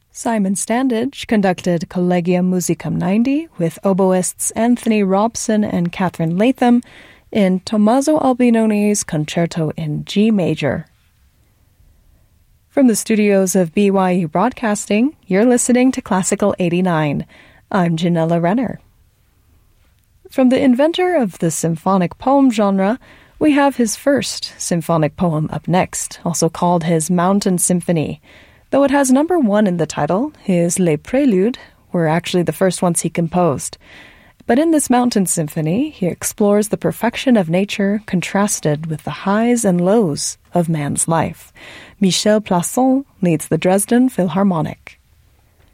Simon Standage conducted Collegium Musicum 90 with oboists Anthony Robson and Catherine Latham in Tommaso Albinoni's Concerto in G major. From the studios of BYU Broadcasting, you're listening to Classical 89. I'm Janella Renner. From the inventor of the symphonic poem genre, we have his first symphonic poem up next, also called his Mountain Symphony. Though it has number 1 in the title, his Les Préludes were actually the first ones he composed. But in this Mountain Symphony, he explores the perfection of nature contrasted with the highs and lows of man's life. Michel Plasson leads the Dresden Philharmonic.